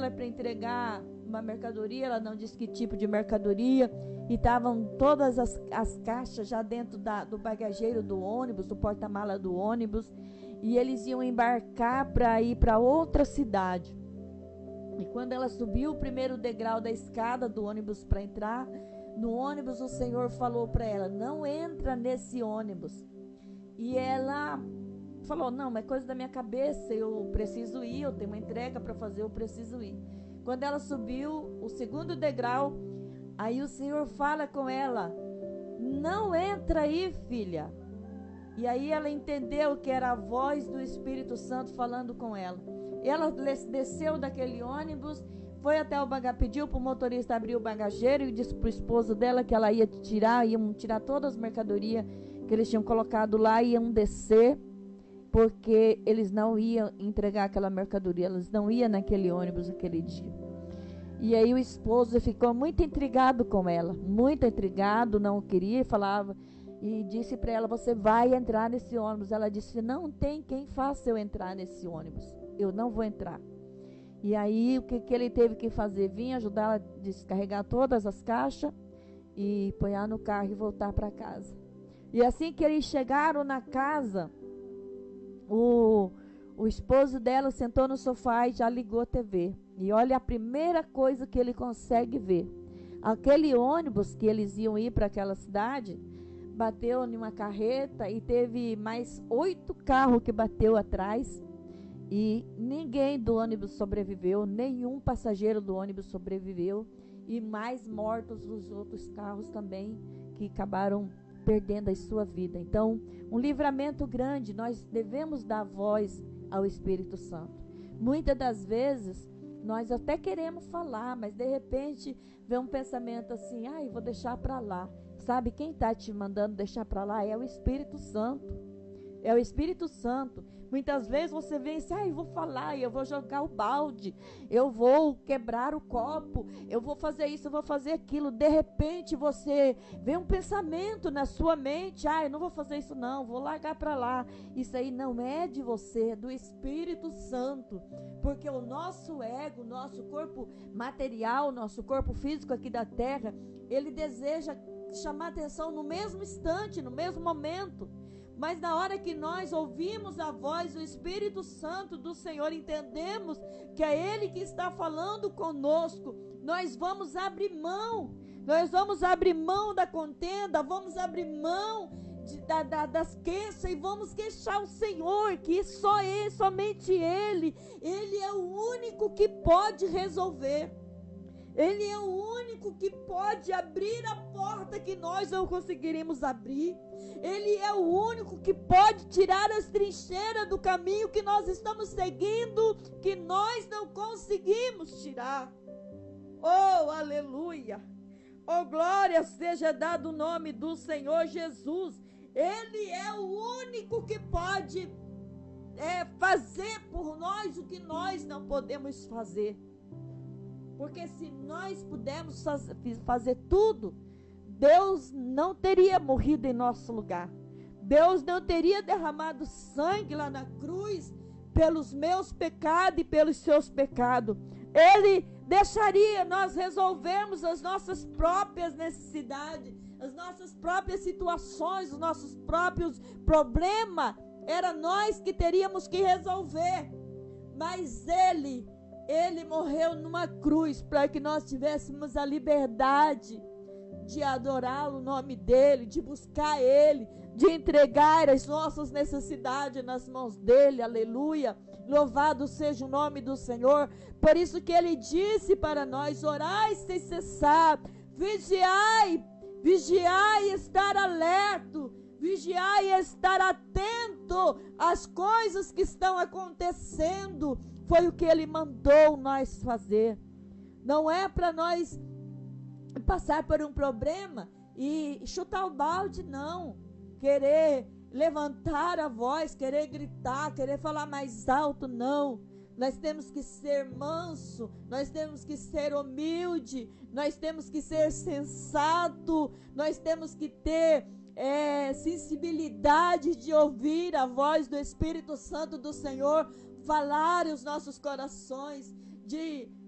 foi para entregar uma mercadoria, ela não disse que tipo de mercadoria, e estavam todas as caixas já dentro do bagageiro do ônibus, do porta-mala do ônibus, e eles iam embarcar para ir para outra cidade. E quando ela subiu o primeiro degrau da escada do ônibus para entrar no ônibus, o Senhor falou para ela: não entra nesse ônibus. E ela falou: não, é coisa da minha cabeça, eu preciso ir, eu tenho uma entrega para fazer, eu preciso ir. Quando ela subiu o segundo degrau, aí o Senhor fala com ela: não entra aí, filha. E aí ela entendeu que era a voz do Espírito Santo falando com ela. Ela desceu daquele ônibus, foi até o bagageiro, pediu para o motorista abrir o bagageiro e disse para o esposo dela que ela iam tirar todas as mercadorias que eles tinham colocado lá, iam descer, porque eles não iam entregar aquela mercadoria, eles não iam naquele ônibus aquele dia. E aí o esposo ficou muito intrigado com ela, muito intrigado, não queria, falava, e disse para ela: você vai entrar nesse ônibus. Ela disse: não tem quem faça eu entrar nesse ônibus, eu não vou entrar. E aí o que ele teve que fazer? Vir ajudar ela a descarregar todas as caixas e pôr no carro e voltar para casa. E assim que eles chegaram na casa, o esposo dela sentou no sofá e já ligou a TV. E olha a primeira coisa que ele consegue ver. Aquele ônibus que eles iam ir para aquela cidade, bateu em uma carreta e teve mais 8 carros que bateu atrás. E ninguém do ônibus sobreviveu, nenhum passageiro do ônibus sobreviveu. E mais mortos os outros carros também, que acabaram perdendo a sua vida. Então, um livramento grande, nós devemos dar voz ao Espírito Santo. Muitas das vezes, nós até queremos falar, mas de repente vem um pensamento assim: ai, vou deixar para lá. Sabe, quem está te mandando deixar para lá é o Espírito Santo. É o Espírito Santo. Muitas vezes você vem assim: eu vou falar, eu vou jogar o balde, eu vou quebrar o copo, eu vou fazer isso, eu vou fazer aquilo. De repente você vê um pensamento na sua mente: eu não vou fazer isso não, vou largar para lá. Isso aí não é de você, é do Espírito Santo. Porque o nosso ego, o nosso corpo material, nosso corpo físico aqui da terra, ele deseja chamar atenção no mesmo instante, no mesmo momento. Mas na hora que nós ouvimos a voz do Espírito Santo do Senhor, entendemos que é Ele que está falando conosco, nós vamos abrir mão. Nós vamos abrir mão da contenda, vamos abrir mão das queixas e vamos queixar o Senhor, que só Ele, somente Ele é o único que pode resolver. Ele é o único que pode abrir a porta que nós não conseguiríamos abrir. Ele é o único que pode tirar as trincheiras do caminho que nós estamos seguindo, que nós não conseguimos tirar. Oh, aleluia! Oh, glória seja dado o nome do Senhor Jesus. Ele é o único que pode fazer por nós o que nós não podemos fazer. Porque se nós pudermos fazer tudo, Deus não teria morrido em nosso lugar. Deus não teria derramado sangue lá na cruz pelos meus pecados e pelos seus pecados. Ele deixaria nós resolvermos as nossas próprias necessidades, as nossas próprias situações, os nossos próprios problemas. Era nós que teríamos que resolver. Mas Ele morreu numa cruz para que nós tivéssemos a liberdade de adorar o nome dEle, de buscar Ele, de entregar as nossas necessidades nas mãos dEle. Aleluia! Louvado seja o nome do Senhor. Por isso que Ele disse para nós: orai sem cessar, vigiai e estar alerta, vigiai e estar atento às coisas que estão acontecendo. Foi o que Ele mandou nós fazer. Não é para nós passar por um problema e chutar o balde, não. Querer levantar a voz, querer gritar, querer falar mais alto, não. Nós temos que ser manso, nós temos que ser humilde, nós temos que ser sensato, nós temos que ter sensibilidade de ouvir a voz do Espírito Santo do Senhor falar os nossos corações, de